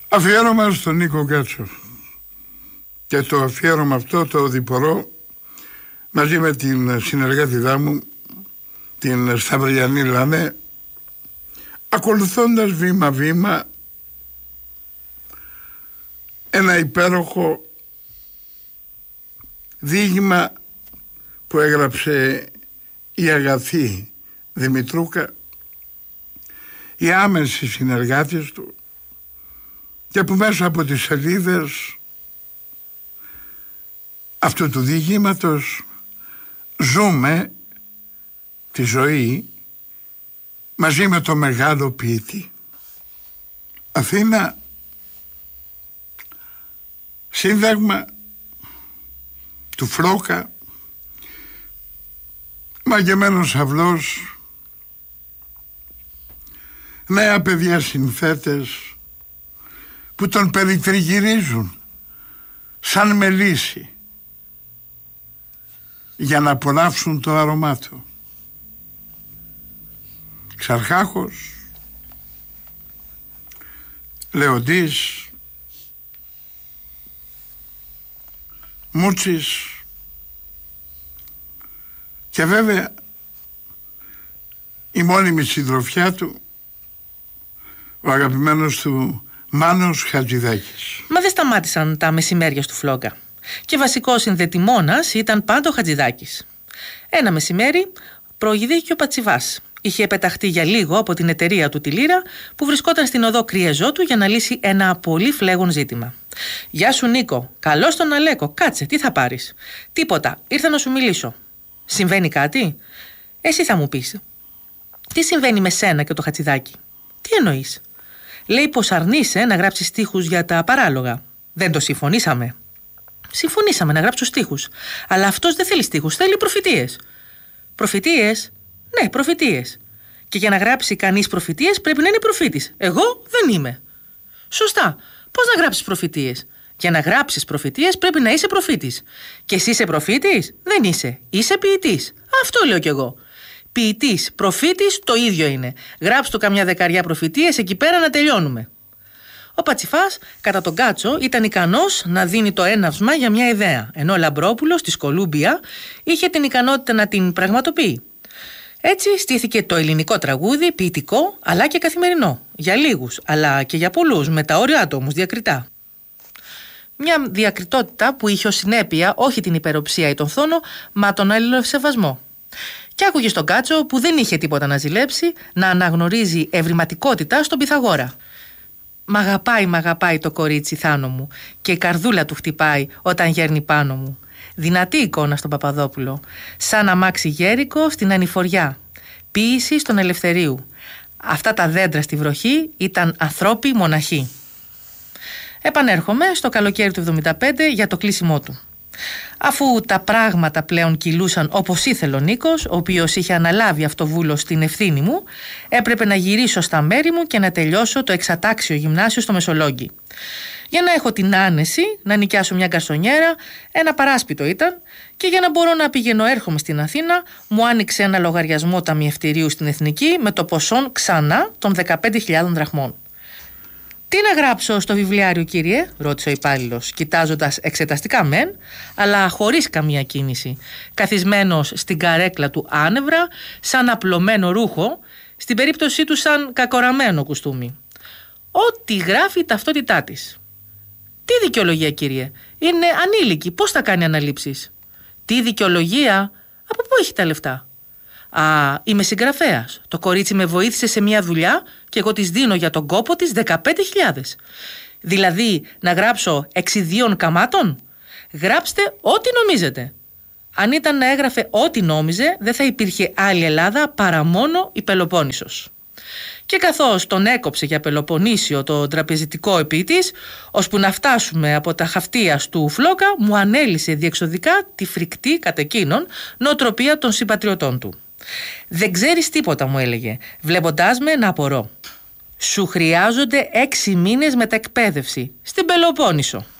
Αφιέρωμα στον Νίκο Γκάτσο. Και το αφιέρωμα αυτό το διπορώ μαζί με την συνεργάτηδά μου, την Σταυριανή Λανέ, ακολουθώντας βήμα-βήμα ένα υπέροχο διήγημα που έγραψε η αγαθή Δημητρούκα, οι άμεσοι συνεργάτες του, και που μέσα από τις σελίδες αυτού του διηγήματος ζούμε τη ζωή μαζί με το μεγάλο ποιητή. Αθήνα, σύνταγμα του Φλόκα, μαγεμένος αυλός, νέα παιδιά συνθέτες που τον περιτριγυρίζουν σαν μελίσι για να απολαύσουν το άρωμά του. Ξαρχάχος, Λεοντής, Μούτσης και βέβαια η μόνιμη συντροφιά του, ο αγαπημένος του Μάνος Χατζηδάκης. Μα δεν σταμάτησαν τα μεσημέρια του Φλόγκα. Και βασικός συνδετημόνας ήταν πάντα ο Χατζηδάκης. Ένα μεσημέρι προηγήθηκε ο Πατσιβάς. Είχε πεταχτεί για λίγο από την εταιρεία του τη Λύρα, που βρισκόταν στην οδό Κριεζότου για να λύσει ένα πολύ φλέγον ζήτημα. «Γεια σου Νίκο, καλώς τον Αλέκο, κάτσε, τι θα πάρεις?» «Τίποτα, ήρθα να σου μιλήσω». «Συμβαίνει κάτι?» «Εσύ θα μου πεις». «Τι συμβαίνει με σένα και το Χατζηδάκι?» «Τι εννοείς?» «Λέει πως αρνείσαι να γράψεις στίχους για τα παράλογα. Δεν το συμφωνήσαμε?» «Συμφωνήσαμε να γράψω στίχους, αλλά αυτός δεν θέλει στίχους, θέλει προφητείες». «Προφητείες?» «Ναι, προφητείες. Και για να γράψει κανείς προφητείες πρέπει να είναι προφήτης. Εγώ δεν είμαι». «Σωστά. Πώς να γράψεις προφητείες?» «Για να γράψεις προφητείες πρέπει να είσαι προφήτης. Και εσύ είσαι προφήτης?» «Δεν είσαι. Είσαι ποιητής». «Αυτό λέω κι εγώ». «Ποιητής, προφήτης το ίδιο είναι. Γράψ' του καμιά δεκαριά προφητείες εκεί πέρα να τελειώνουμε». Ο Πατσιφάς, κατά τον Κάτσο, ήταν ικανός να δίνει το έναυσμα για μια ιδέα, ενώ ο Λαμπρόπουλος της Κολούμπια είχε την ικανότητα να την πραγματοποιεί. Έτσι στήθηκε το ελληνικό τραγούδι, ποιητικό αλλά και καθημερινό, για λίγους αλλά και για πολλούς, με τα όρια του όμως διακριτά. Μια διακριτότητα που είχε ως συνέπεια όχι την υπεροψία ή τον θόνο, μα τον αλληλοσεβασμό. Κι άκουγε στον Κάτσο, που δεν είχε τίποτα να ζηλέψει, να αναγνωρίζει ευρηματικότητα στον Πυθαγόρα. «Μ' αγαπάει το κορίτσι Θάνο μου, και η καρδούλα του χτυπάει όταν γέρνει πάνω μου». Δυνατή εικόνα στον Παπαδόπουλο. «Σαν αμάξι γέρικο στην ανηφοριά». Ποίηση στον Ελευθερίου. «Αυτά τα δέντρα στη βροχή ήταν ανθρώποι μοναχοί». Επανέρχομαι στο καλοκαίρι του 1975 για το κλείσιμό του. Αφού τα πράγματα πλέον κυλούσαν όπως ήθελε ο Νίκος, ο οποίος είχε αναλάβει αυτοβούλος την ευθύνη μου, έπρεπε να γυρίσω στα μέρη μου και να τελειώσω το εξατάξιο γυμνάσιο στο Μεσολόγγι. Για να έχω την άνεση να νοικιάσω μια γκαρσονιέρα, ένα παράσπιτο ήταν, και για να μπορώ να πηγαίνω έρχομαι στην Αθήνα, μου άνοιξε ένα λογαριασμό ταμιευτηρίου στην Εθνική με το ποσόν ξανά των 15.000 δραχμών. «Τι να γράψω στο βιβλιάριο, κύριε?» ρώτησε ο υπάλληλος, κοιτάζοντας εξεταστικά μεν, αλλά χωρίς καμία κίνηση, καθισμένος στην καρέκλα του άνευρα, σαν απλωμένο ρούχο, στην περίπτωσή του σαν κακοραμένο κουστούμι. «Ό,τι γράφει η ταυτότητά της». «Τι δικαιολογία, κύριε? Είναι ανήλικη, πώς θα κάνει αναλήψεις?» «Τι δικαιολογία? Από πού έχει τα λεφτά?» «Α, είμαι συγγραφέας. Το κορίτσι με βοήθησε σε μια δουλειά και εγώ της δίνω για τον κόπο της 15.000. Δηλαδή να γράψω 6 καμάτων?» «Γράψτε ό,τι νομίζετε». Αν ήταν να έγραφε ό,τι νόμιζε, δεν θα υπήρχε άλλη Ελλάδα παρά μόνο η Πελοπόννησος. Και καθώς τον έκοψε για Πελοποννήσιο το τραπεζιτικό επίτης, ώσπου να φτάσουμε από τα χαυτίας του Φλόκα, μου ανέλησε διεξοδικά τη φρικτή κατ' εκείνον νοοτροπία των συμπατριωτών του. «Δεν ξέρεις τίποτα», μου έλεγε, βλέποντάς με να απορώ. «Σου χρειάζονται 6 μήνες μεταεκπαίδευση στην Πελοπόννησο».